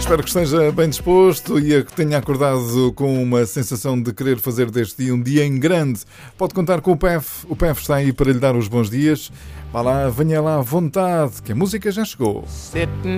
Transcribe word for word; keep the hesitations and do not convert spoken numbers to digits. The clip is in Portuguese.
Espero que esteja bem disposto e que tenha acordado com uma sensação de querer fazer deste dia um dia em grande. Pode contar com o P E F. O P E F está aí para lhe dar os bons dias. Vá lá, venha lá à vontade, que a música já chegou.